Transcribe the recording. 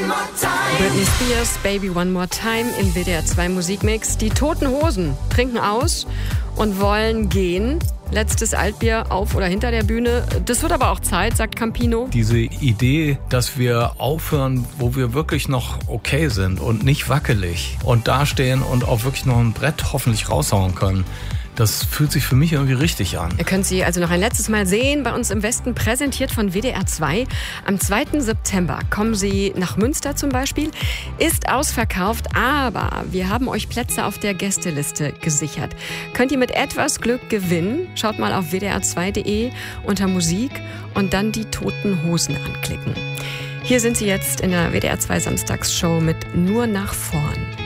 Britney Spears, Baby One More Time im WDR 2 Musikmix. Die Toten Hosen trinken aus und wollen gehen. Letztes Altbier auf oder hinter der Bühne. Das wird aber auch Zeit, sagt Campino. Diese Idee, dass wir aufhören, wo wir wirklich noch okay sind und nicht wackelig und dastehen und auch wirklich noch ein Brett hoffentlich raushauen können. Das fühlt sich für mich irgendwie richtig an. Ihr könnt sie also noch ein letztes Mal sehen, bei uns im Westen, präsentiert von WDR 2. Am 2. September kommen sie nach Münster zum Beispiel. Ist ausverkauft, aber wir haben euch Plätze auf der Gästeliste gesichert. Könnt ihr mit etwas Glück gewinnen? Schaut mal auf wdr2.de unter Musik und dann die Toten Hosen anklicken. Hier sind sie jetzt in der WDR 2 Samstagsshow mit Nur nach vorn.